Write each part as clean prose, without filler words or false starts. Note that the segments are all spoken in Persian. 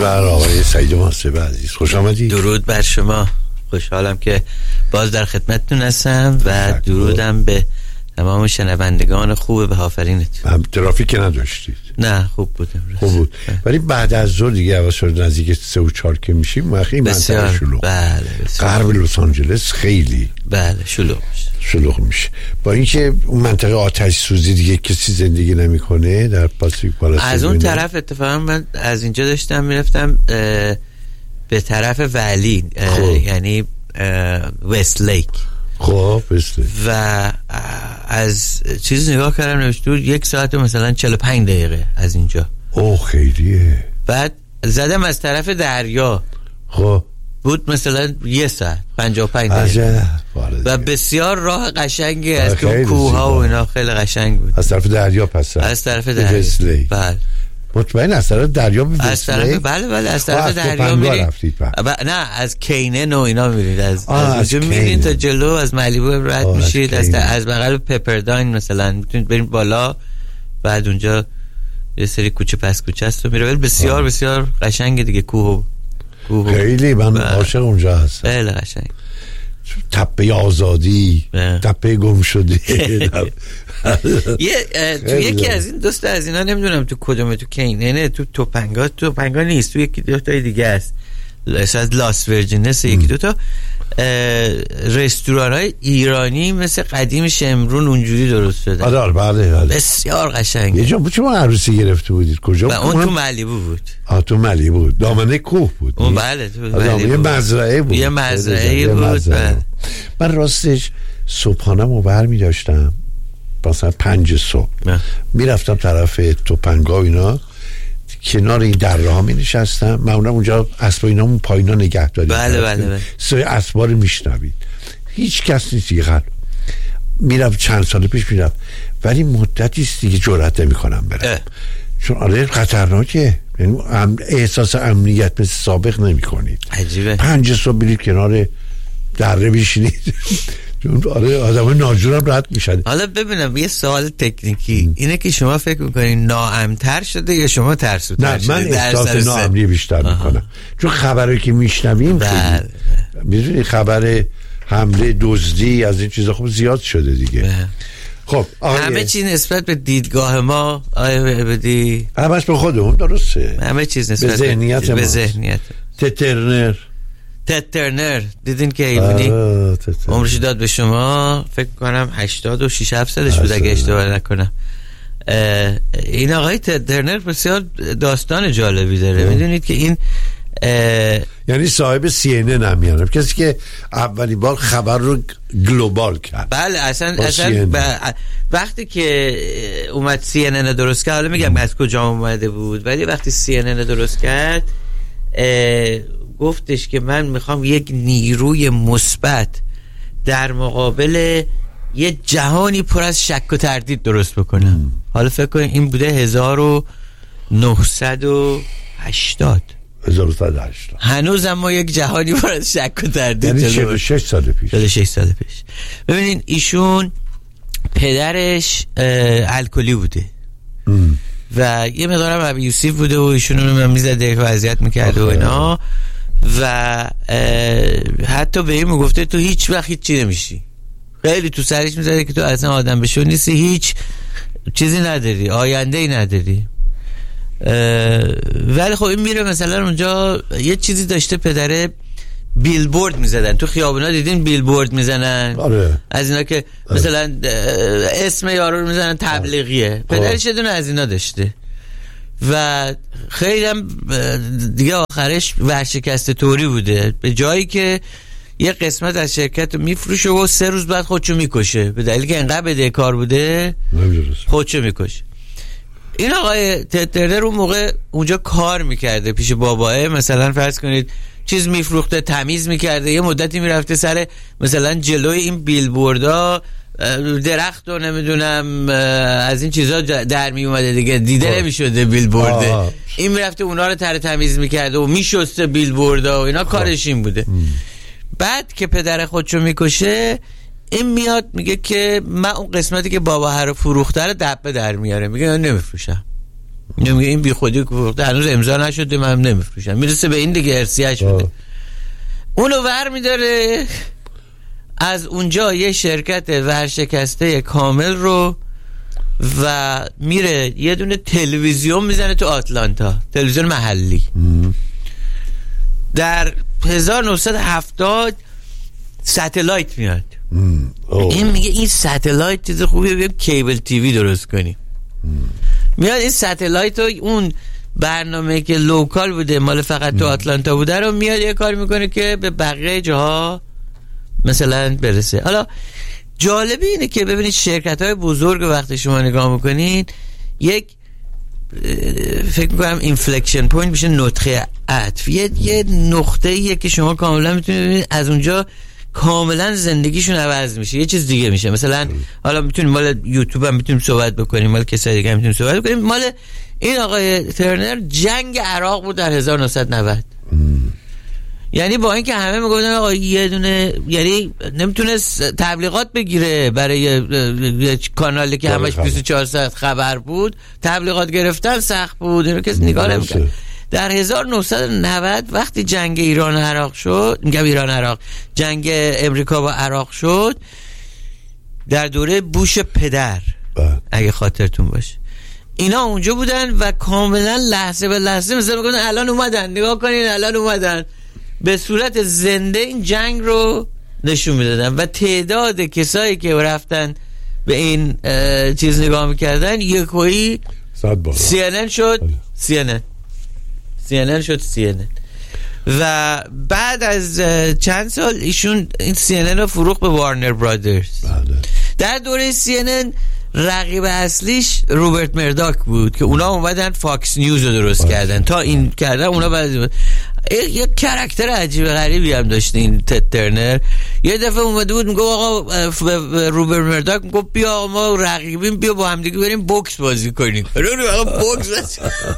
و آقای سعید محاسبه عزیز، خوش آمدید. درود بر شما، خوشحالم که باز در خدمتتون هستم و درودم به تمام شنوندگان خوب به آفرینتون. ترافیک نداشتید؟ نه خوب بودم. خوب بود. ولی بعد از ظهر دیگه هوا شد نزدیک 3 و 4 که میشیم مخی منطقه شلوغ. بله غرب لس آنجلس خیلی بله شلوغ میشه. با اینکه اون منطقه آتش سوزی دیگه کسی زندگی نمیکنه در پاسیفیک پالاس. از اون طرف اتفاقا من از اینجا داشتم میرفتم به طرف ولی یعنی وست لیک. خب و از چیز نگاه کردم نوشته بود 1 ساعت مثلا 45 دقیقه از اینجا. اوه خیلیه. بعد زدم از طرف دریا، خب بود مثلا 1 ساعت 55 دقیقه و بسیار راه قشنگی از تو کوه ها و اینا، خیلی قشنگ بود. از طرف دریا پس از طرف دریا. بله مطمئن از طرف دریا به از طرف بله از طرف دریا میرید. نه از کینن و اینا میرید، از اونجا میرید تا جلو از مالیبو رد میشید، از بغل پپرداین مثلا میتونید برید بالا، بعد اونجا یه سری کوچه پس کوچه است و میره. ولی بسیار بسیار قشنگه دیگه، کوه خیلی من عاشق اونجا هستم. خیلی قشنگ. تپه آزادی، تپه گم شده. تو یکی از این دوست از اینا نمیدونم تو کدومه، تو کیننه، تو توپنگا نیست، تو یکی دو تا دیگه است، از لاس ویرجینس یکی دو تا رستوران‌های ایرانی مثل قدیم شمرون اونجوری درست شده. بله بسیار قشنگه. یه جا شما عروسی گرفته بودید کجا بود؟ اون تو مالیبو بود. تو مالیبو بود، دامنه کوه بود. اون بله تو مالیبو. یه مزرعه بود. من راستش صبحانه‌مو برمی داشتم مثلا 5 صبح میرفتم طرف توپنگا و اینا، کنار این دره ها می نشستم. معمولا اونجا اسبا اینامون پایینا نگه داریم. بله سوی اسبا رو میشنوید، هیچ کس نیست دیگه. میرم چند سال پیش میرم، ولی مدتی است دیگه جرئت نمیکنم برم، چون خطرناکه. یعنی احساس امنیت مثل سابق نمیکنید. عجیبه. 5 صبح برید کنار دره بشینید. آدم ناجورم رد میشن. حالا ببینم یه سوال تکنیکی اینه که شما فکر میکنین ناامن‌تر شده یا شما ترسوتر شده؟ نه، من احساس ناامنی بیشتر میکنم، چون خبری که میشنویم میدونی خبر حمله دزدی از این چیزا خب زیاد شده دیگه. خب همه چیز نسبت به دیدگاه ما بدی، همش به خودمون درسته، همه چیز نسبت به ذهنیت ترنر دیدین که ایونی عمرش داد به شما، فکر کنم 86-87 بود اگه اشتباه نکنم. این آقای ترنر بسیار داستان جالبی داره. میدونید که این یعنی صاحب CNN هم میانم، کسی که اولی بار خبر رو گلوبال کرد. بله اصلا وقتی که اومد CNN درست کرد، حالا میگم از کجا اومده بود، ولی وقتی CNN درست کرد گفتش که من میخوام یک نیروی مثبت در مقابل یه جهانی پر از شک و تردید درست بکنم. حالا فکر کنید این بوده 1980. هنوز ما یک جهانی پر از شک و تردید، یعنی 46 سال پیش. ببینین ایشون پدرش الکلی بوده و یه مقدارم ابیوسیو بوده و ایشون رو میزده و اذیت میکرده و اینا، و حتی به این میگفته تو هیچ وقت هیچ چی نمیشی. خیلی تو سرش میزده که تو اصلا آدم بشو نیستی، هیچ چیزی نداری، آینده ای نداری. ولی خب این میره مثلا اونجا یه چیزی داشته، پدره بیلبورد میزدن تو خیابونا، دیدین بیلبورد میزنن؟ از اینا که مثلا اسم یارو رو میزنن تبلیغیه. پدرش یه دونه از اینا داشته و خیلی هم دیگه آخرش ورشکسته طوری بوده، به جایی که یه قسمت از شرکت رو میفروشه و 3 روز بعد خودشو میکشه، به دلیلی که انقدر بدهکار بوده خودشو میکشه. این آقای ترنر اون موقع اونجا کار میکرده پیش باباه، مثلا فرض کنید چیز میفروخته، تمیز میکرده، یه مدتی میرفته سر مثلا جلوی این بیلبوردها درخت و نمیدونم از این چیزا در می اومده دیگه، دیده نمیشده بیلبورده. این میرفته اونا رو تمیز میکرده و میشسته بیلبوردا و اینا، کارش این بوده. بعد که پدر خودشو میکشه، این میاد میگه که من اون قسمتی که بابا رو فروخته رو دبه در میاره، میگه من نمیفروشم. میگه این بی خودی فروخته، هنوز امضا نشده، من نمیفروشم. میرسه به این دیگه ارسیه‌اش بوده، اونو ور میداره. از اونجا یه شرکت ورشکسته کامل رو و میره یه دونه تلویزیون میزنه تو آتلانتا، تلویزیون محلی. در 1970 ستلایت میاد. این میگه این ستلایت چیز خوبیه، بیام کیبل تیوی درست کنیم. میاد این ستلایت رو، اون برنامه که لوکال بوده مال فقط تو آتلانتا بوده رو میاد یه کار میکنه که به بقیه جاها مثلا برسه. حالا جالبی اینه که ببینید شرکت های بزرگ وقتی شما نگاه میکنین، یک فکر میکنم اینفلکشن پوینت میشه نقطه عطف، یه نقطه‌ایه که شما کاملا میتونید ببینید از اونجا کاملا زندگیشون عوض میشه، یه چیز دیگه میشه. مثلا حالا میتونیم مال یوتیوب هم میتونیم صحبت بکنیم، مال کسای دیگه هم میتونیم صحبت بکنیم. مال این آقای ترنر جنگ عراق بود در 1990. یعنی با اینکه همه میگفتن آقا یه دونه، یعنی نمیتونست تبلیغات بگیره برای یه کانالی که همش 24 ساعت خبر بود، تبلیغات گرفتن سخت بود، اینو کسی نگاه نمی‌کرد. در 1990 وقتی جنگ ایران و عراق شد، میگم ایران عراق، جنگ امریکا با عراق شد، در دوره بوش پدر اگه خاطرتون باشه، اینا اونجا بودن و کاملا لحظه به لحظه مثلا میگن الان اومدن، نگاه کنین الان اومدن، به صورت زنده این جنگ رو نشون میدادن و تعداد کسایی که رفتن به این چیز نگاه میکردن یکویی CNN شد CNN شد CNN. و بعد از چند سال ایشون این CNN رو فروخت به وارنر برادرز. در دوره CNN رقیب اصلیش روبرت مرداک بود که اونا اومدن فاکس نیوز رو درست کردن. تا این کردن اونا بعد یک کاراکتر عجیب غریبی هم داشت این ترنر. یه دفعه اومده بود میگه آقا روبرت مرداک میگه بیا ما رقیبیم، بیا با هم دیگه بریم بوکس بازی کنیم. بوکس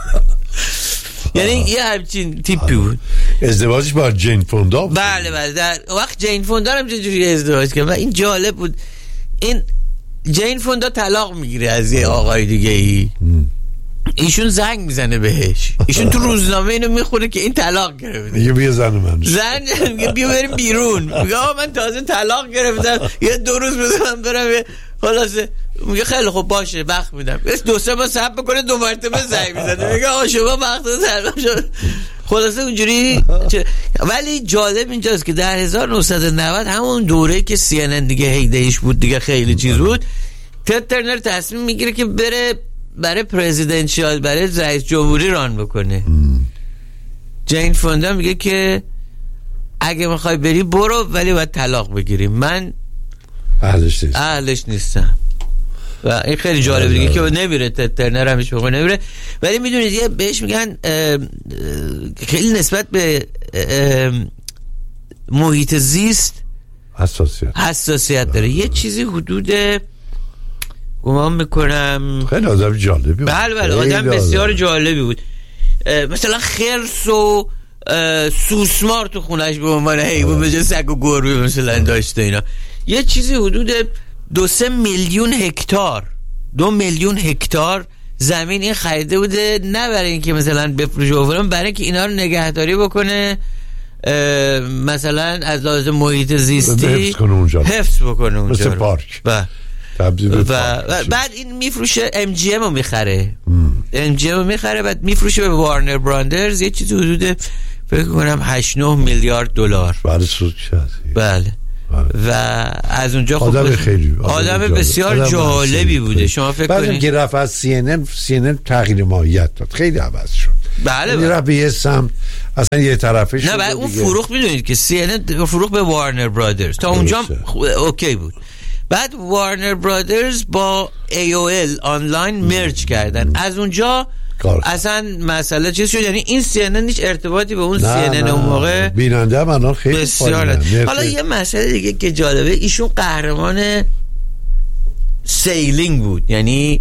یعنی یه همچین تیپی بود. ازدواجش با جین فوندا بود. بله در وقت جین فوندا هم چجوری ازدواج کرد و این جالب بود. این جین فوندا طلاق میگیره از یه آقای دیگه ای، ایشون زنگ میزنه بهش، ایشون تو روزنامه اینو میخونه که این طلاق گرفته، میگه بیا زن من، زن میگه بیا بریم بیرون، میگه آقا من تازه طلاق گرفتم یه 2 روز بذارم برم، خلاصه میگه خیلی خوب باشه وقت میدم، 2-3 بار صبر بکنه 2 مرتبه زنگ میزنه میگه آقا شما وقت طلاق شد. خلاصه اونجوری. ولی جالب اینجاست که در 1990 همون دوره که CNN دیگه هیدهش بود دیگه، خیلی چیز بود، تد ترنر تصمیم میگیره که بره برای پرزیدنشیال، برای رئیس جمهوری ران بکنه. جین فوندا میگه که اگه میخوای بری برو، ولی باید طلاق بگیریم، من اهلش نیستم. و این خیلی جالبه دیگه که نمیره، تد ترنر هم هیچ موقع نمیره. ولی میدونید یه بهش میگن خیلی نسبت به محیط زیست حساسیت داره. یه چیزی حدود گمان میکنم خیلی آدم جالبی بود. بله آدم بسیار جالبی بود. مثلا خرس و سوسمار تو خونش به عنوان حیوان به جای سگ و گربه مثلا داشته. اینا یه چیزی حدود 2-3 میلیون هکتار 2 میلیون هکتار زمین این خریده بوده، نه برای اینکه مثلا بفروشه و فلان، برای اینکه اینا رو نگهداری بکنه، مثلا از لحاظ محیط زیستی حفظ بکنه اونجا مثل پارک و بعد این میفروشه، MGM رو میخره، MGM رو میخره، بعد میفروشه به وارنر براندرز یه چیزی حدود فکر کنم 8-9 میلیارد دلار. بله و از اونجا خب خیلی آدم بسیار جالبی بوده. شما فکر کنید بعد که رفت از CNN تغییر ماهیت داد، خیلی عوض شد. بله رفت به یه سمت اصلا یه طرفش. نه بعد اون فروخت، میدونید که CNN فروخت به وارنر برادرز، تا اونجا اوکی بود. بعد وارنر برادرز با AOL آنلاین مرج کردن، از اونجا اصلا مسئله چیز شد. یعنی این CNN هیچ ارتباطی به اون CNN اون موقع بیننده من خیلی بسیار. حالا یه مسئله دیگه که جالبه، ایشون قهرمان سیلینگ بود، یعنی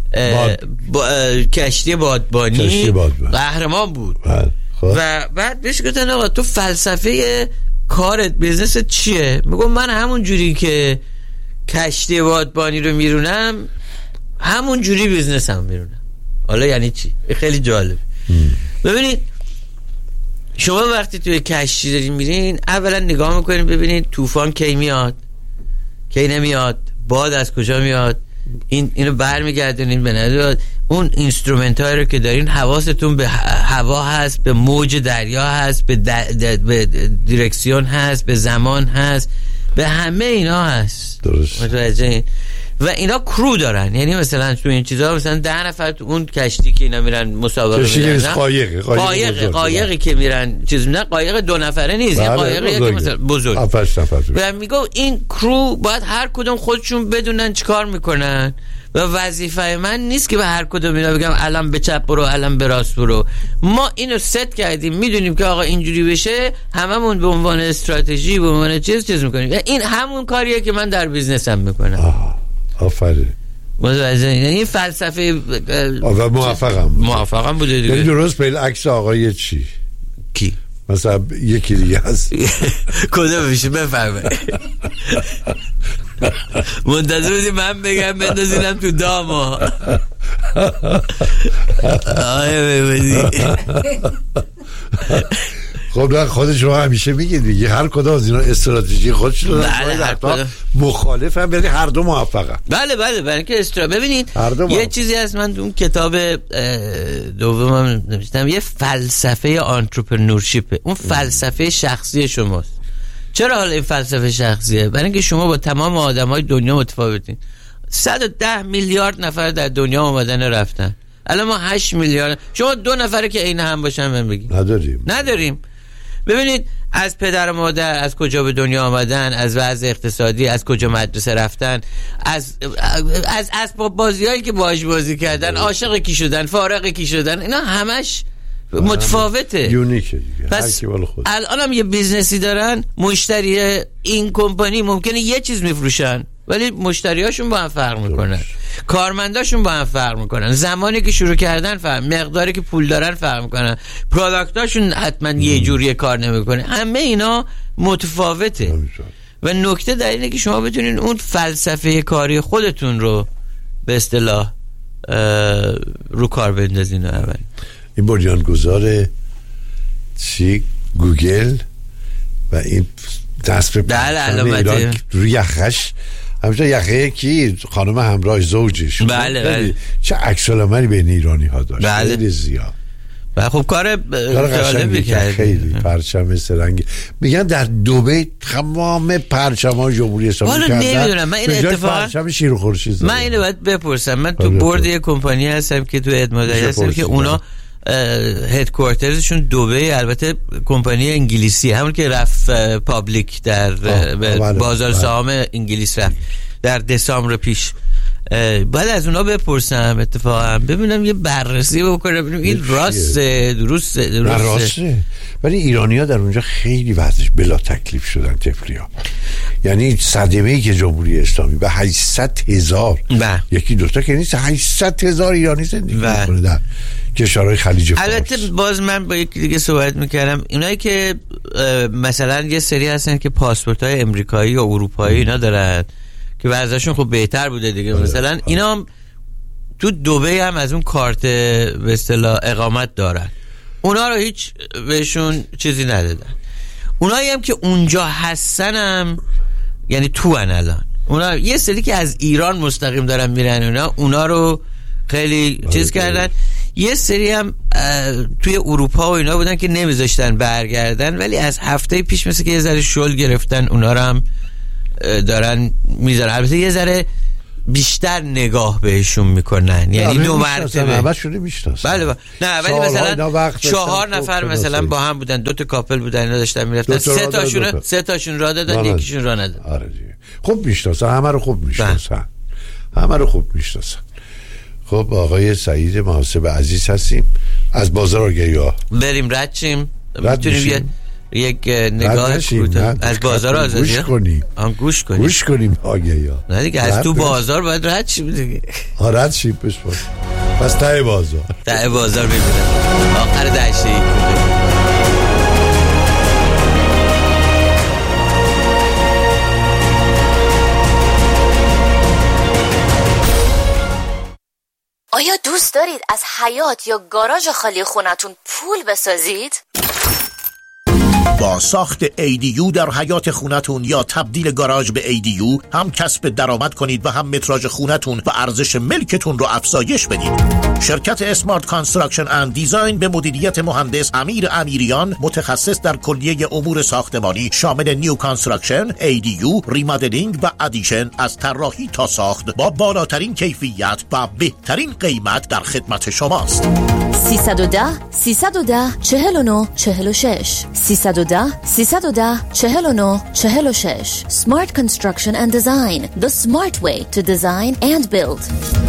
کشتی بادبانی قهرمان بود. و بعد بهش گفتن آقا تو فلسفه کارت بیزنس چیه؟ میگم من همون جوری که کشتی بادبانی رو میرونم همون جوری بیزنسم میرونم. حالا یعنی چی؟ خیلی جالب. ببینید شما وقتی توی کشتی دارین میرین، اولا نگاه میکنین ببینید طوفان کی میاد کی نمیاد، باد از کجا میاد، اینو برمیگردونین به نظر اون اینسترومنت هایی رو که دارین، حواستون به هوا هست، به موج دریا هست، به دیرکسیون هست، به زمان هست، به همه اینا هست. درست. متوجه؟ و اینا کرو دارن، یعنی مثلا تو این چیزا مثلا 10 نفر تو اون کشتی که اینا میرن مسابقه میرن، قایقی که میرن چیز نه، قایق 2 نفره نیست، یه قایقی که مثلا بزرگ 7 نفر. و میگه این کرو باید هر کدوم خودشون بدونن چیکار میکنن و وظیفه من نیست که به هر کدوم اینا بگم الان به چپ برو الان به راست برو. ما اینو ست کردیم، میدونیم که آقا اینجوری بشه، هممون به عنوان استراتژی به عنوان چیز میکنیم. این همون کاریه که من در بیزنسم میکنم. آفرین. این فلسفه و موفقم بوده دیگه. درست به عکس آقای چی؟ کی؟ مثلا یکی دیگه هست. کدوم میشه بفرمه؟ منتظر بودی من بگم بندازینم تو داما. آیه ببینی. خب خود شما همیشه میگید دیگه هر کدوم از اینا استراتژی خودش رو داره، مخالف هم، ولی هر دو موفقن. بله برای که ببینید یه چیزی هست، من تو اون کتاب دومم نوشتم، یه فلسفه آنترپرنورشیپ، اون فلسفه شخصی شماست. چرا حالا این فلسفه شخصیه؟ برای اینکه شما با تمام آدمای دنیا متفاوتین. 110 میلیارد نفر در دنیا اومدن رفتن، الان ما 8 میلیارد. شما 2 نفره که عین هم باشن من بگید نداریم. ببینید از پدر و مادر از کجا به دنیا آمدن، از وضع اقتصادی، از کجا مدرسه رفتن، از اسباب بازیایی که باهاش بازی کردن، عاشق کی شدن، فارغ کی شدن، اینا همش متفاوته، یونیکه دیگه. پس الان هم یه بیزنسی دارن، مشتری این کمپانی ممکنه یه چیز میفروشن ولی مشتریاشون با هم فرق میکنن، کارمنداشون با هم فرق میکنن، زمانی که شروع کردن فرق، مقداری که پول دارن فرق میکنن، پروداکتاشون حتما یه جوری کار نمیکنه، همه اینا متفاوته. و نکته در اینه که شما بتونین اون فلسفه کاری خودتون رو به اصطلاح رو کار بندازین. اول این بنیانگذار گوگل و این دست به علامت روی یخش همیشه یخه کی خانم همراه زوجش. بله. چه عکس العملی بین ایرانی ها داشت. خیلی زیاد. و خب کار قشنگی کرد، خیلی پرچم سرنگی. میگن در دبی تمام پرچم‌ها جمهوری اسلامی کردن. نمیدونم من این اتفاقا پرچم شیر و خورشید من اینو باید بپرسم. من تو بورد یه کمپانی هستم که تو ادمادایی هستم که اونا هدکوارترزشون دبی، البته کمپانی انگلیسی، همون که رفت پابلیک در بازار سهام انگلیس رفت در دسامبر پیش. بعد از اونا بپرسم اتفاقا ببینم یه بررسی بکنم ببینم این درسته. ولی ایرانی‌ها در اونجا خیلی وضعش بلا تکلیف شدن تفلی‌ها. یعنی صدمه‌ای که جمهوری اسلامی به 800,000 یکی دوتا که نیست، 800,000 ایرانی زندگی می‌کنه در کشورهای خلیج فارس. البته باز من با یکی دیگه صحبت می‌کردم، اینایی که مثلا یه سری هستن که پاسپورت‌های امریکایی یا اروپایی اینا دارن که وضعشون خب بهتر بوده دیگه، مثلا اینا هم تو دبی هم از اون کارت به اصطلاح اقامت دارن، اونا رو هیچ بهشون چیزی ندادن. اونایی هم که اونجا هستن هم یعنی تو الان اونا یه سری که از ایران مستقیم دارن میرن اونا رو خیلی چیز کردن. یه سری هم توی اروپا و اینا بودن که نمیذاشتن برگردن، ولی از هفته پیش مثل که یه ذره شل گرفتن، اونا رو هم دارن میذارن. البته یه ذره بیشتر نگاه بهشون میکنن، یعنی 2 مرتبه همشون میشناسن. بله نه ولی مثلا 4 نفر مثلا با هم بودن، 2 تا کاپل بودن، اینا داشتن میرفتن، 3 تاشون راه دادن، یکیشون راه نداد. آره دیگه خوب میشناسن، همه رو خوب میشناسن. خب آقای سعید محاسب عزیز هستیم، از بازار آگهی‌ها بریم رد شیم، میتونیم یک نگاه از بازار آزادی گوش کنیم آگهی‌ها. نه دیگه از تو بازار باید رد شیم دیگه. رد شیم پس ته بازار ببینیم آخر دشته. آیا دوست دارید از حیاط یا گاراژ خالی خونتون پول بسازید؟ با ساخت ADU در حیاط خونتون یا تبدیل گاراژ به ADU هم کسب درآمد کنید و هم متراژ خونتون و ارزش ملکتون رو افزایش بدید. شرکت اسمارت کانستراکشن اند دیزاین به مدیریت مهندس امیر امیریان، متخصص در کلیه امور ساختمانی شامل نیو کانستراکشن، ADU، ریمادلینگ و ادیشن، از طراحی تا ساخت با بالاترین کیفیت و بهترین قیمت در خدمت شماست. 310 310 49 46 310 310 49 46. Smart Construction and Design, the smart way to design and build.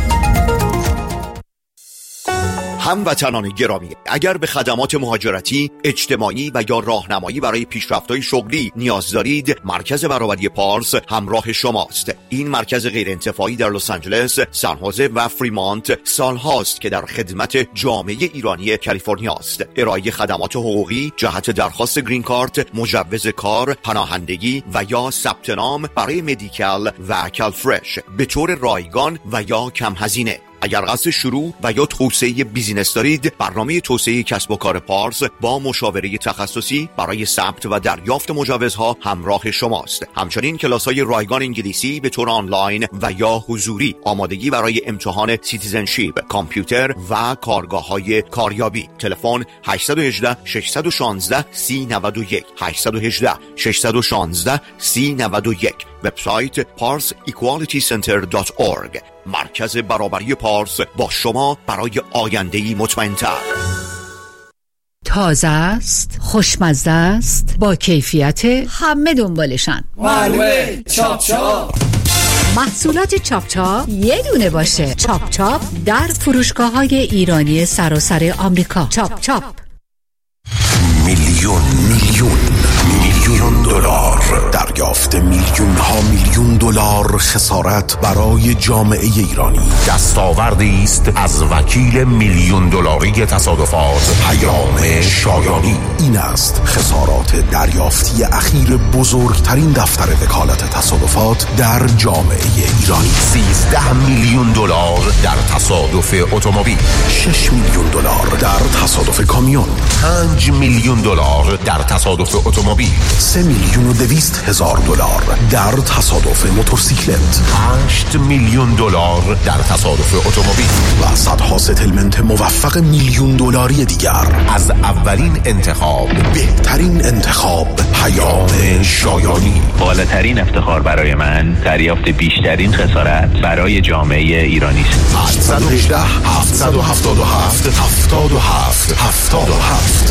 هموطنان گرامی، اگر به خدمات مهاجرتی، اجتماعی و یا راهنمایی برای پیشرفت‌های شغلی نیاز دارید، مرکز برابری پارس همراه شماست. این مرکز غیرانتفاعی در لس آنجلس، سان خوزه و فریمانت سالهاست که در خدمت جامعه ایرانی کالیفرنیا است. ارائه خدمات حقوقی جهت درخواست گرین کارت، مجوز کار، پناهندگی و یا ثبت نام برای مدیکال و کالفرش به طور رایگان و یا کم هزینه. اگر قصد شروع و یا توسعه بیزینس دارید، برنامه توسعه کسب و کار پارس با مشاوره تخصصی برای ثبت و دریافت مجوزها همراه شماست. همچنین کلاس‌های رایگان انگلیسی به طور آنلاین و یا حضوری، آمادگی برای امتحان سیتیزنشیپ، کامپیوتر و کارگاه‌های کاریابی. تلفن 818 616 3091 818 616 3091. وبسایت parsequalitycenter.org. مرکز برابری پارس با شما برای آینده‌ای مطمئن‌تر. تازه است، خوشمزه است، با کیفیت، همه دنبالشن. معلومه چاپ چاپ. محصولات چاپ چاپ یه دونه باشه. چاپ چاپ در فروشگاه‌های ایرانی سراسر آمریکا. چاپ چاپ. میلیون دلار دریافت، میلیون ها میلیون دلار خسارت برای جامعه ایرانی. دستاوردی است از وکیل میلیون دلاری تصادفات پیام شایانی. این است خسارات دریافتی اخیر بزرگترین دفتر وکالت تصادفات در جامعه ایرانی. 13 میلیون دلار در تصادف اتومبیل، 6 میلیون دلار در تصادف کامیون، 5 میلیون دلار در تصادف اتومبیل، 3,200,000 دلار در تصادف موتورسیکلت، 8 میلیون دلار در تصادف اتومبیل و صدها ستلمنت موفق میلیون دلاری دیگر. از اولین انتخاب، بهترین انتخاب، پیام شایانی. بالاترین افتخار برای من دریافت بیشترین خسارت برای جامعه ایرانی است. 818 777 77 77.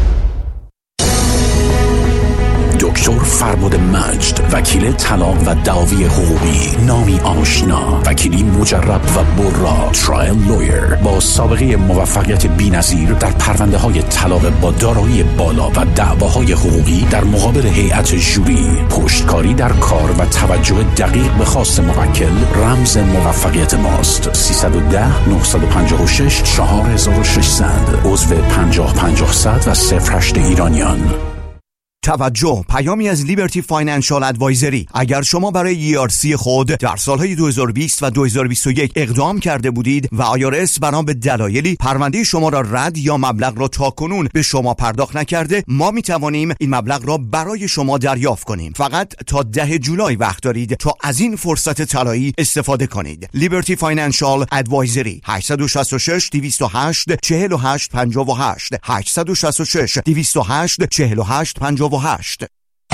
دکتر فربد مجد، وکیل طلاق و دعاوی حقوقی، نامی آشنا، وکیلی مجرب و برا، ترایل لویر با سابقه موفقیت بی‌نظیر در پرونده های طلاق با دارایی بالا و دعواهای حقوقی در مقابل هیئت ژوری، پشتکاری در کار و توجه دقیق به خواست موکل رمز موفقیت ماست. 310 956 4600 عضو 50-50 و 08 ایرانیان. توجه، پیامی از لیبرتی فاینانشال ادوایزری. اگر شما برای ERC خود در سالهای 2020 و 2021 اقدام کرده بودید و IRS بنا به دلایلی پرونده شما را رد یا مبلغ را تاکنون به شما پرداخت نکرده، ما می توانیم این مبلغ را برای شما دریافت کنیم. فقط تا 10 جولای وقت دارید تا از این فرصت طلایی استفاده کنید. لیبرتی فاینانشال ادوایزری 866 208 48 58 866 208 48 58.